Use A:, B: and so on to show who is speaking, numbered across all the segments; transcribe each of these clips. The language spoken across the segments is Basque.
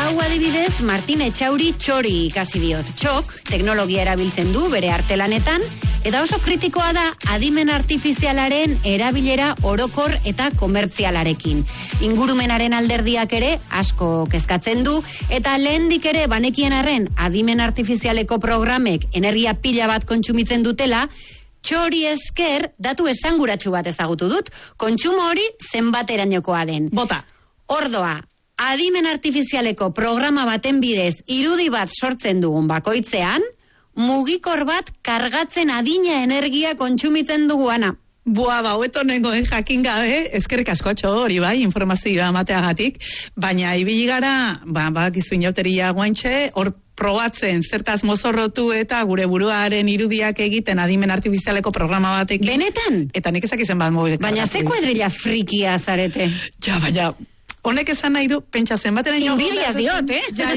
A: Hau adibidez, Martin Etxauri txori ikasi diot. Txok, teknologia erabiltzen du bere artelanetan, eta oso kritikoa da adimen artifizialaren erabilera orokor eta komertzialarekin. Ingurumenaren alderdiak ere asko kezkatzen du, eta lehendik ere banekien arren adimen artifizialeko programek energia pila bat kontsumitzen dutela, txori esker datu esanguratsu bat ezagutu dut, kontsumo hori zenbaterainokoa den.
B: Bota.
A: Ordoa, adimen artifizialeko programa baten bidez irudi bat sortzen dugun bakoitzean, mugikor bat kargatzen adina energia kontsumitzen duguana.
B: Boa, hobeto nengoen jakin gabe, eskerrik asko hori bai, informazioa emateagatik, baina ibili gara, bakizu inauteria guantxe, hor probatzen zertaz mozorrotu eta gure buruaren irudiak egiten adimen artifizialeko programa batekin.
A: Benetan?
B: Eta nik ezak izan bat mobil.
A: Baina ze kuadrilla frikia zarete?
B: Ja, baina... Honek esan nahi du, pentsa zenbatera ino...
A: Inbidiaz diot,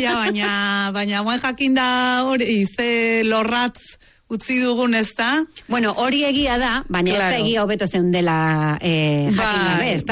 B: baina guen jakin da hori, ze lorratz utzi dugun ez da?
A: Bueno, hori egia da, baina ez da egia hobeto zeundela jakin gabe, ez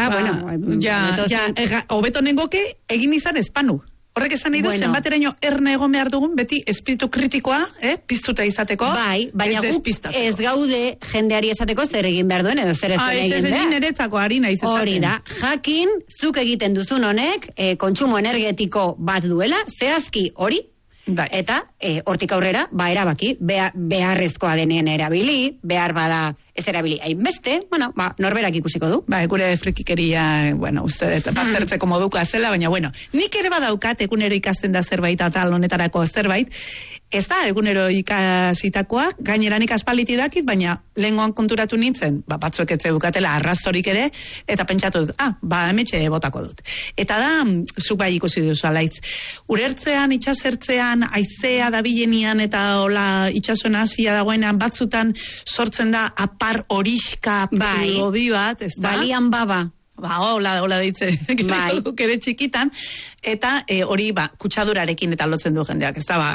A: da?
B: Hobeto nengoke egin izan espanu. Horrek esan nahi du, zenbateraino erne egon behar dugun, beti espiritu kritikoa, piztuta izateko.
A: Bai, baina guk ez gaude jendeari esateko zer egin behar duen, edo zer ez duen egin behar.
B: Ez niretzako harina izaten.
A: Hori da, jakin, zuk egiten duzun honek, kontsumo energetiko bat duela, zehazki hori, eta hortik aurrera, erabaki, beharrezkoa denean erabili, behar bada ez erabili hainbeste, norberak ikusiko du.
B: Gure frikikeria, uste dut, baztertzeko modukoa zela, baina, nik ere badaukat, egunero ikasten da zerbait, atal honetarako zerbait, ez da, egunero ikasitakoa, gainera nik aspaliti dakit, baina lehengoan konturatu nintzen, batzuek etze dukatela arrastorik ere, eta pentsatu dut, hemetxe botako dut. Eta da, zuk bai ikusi duzu alaitz. Urertzean, itxasertzean, aizea dabilenian, eta hola itxason hasia dagoenean, batzutan sortzen da apar horiska lodi bat, ez da?
A: Balian baba.
B: Hola deitze, ere txikitan, eta hori kutsadurarekin eta lotzen du jendeak, ez da,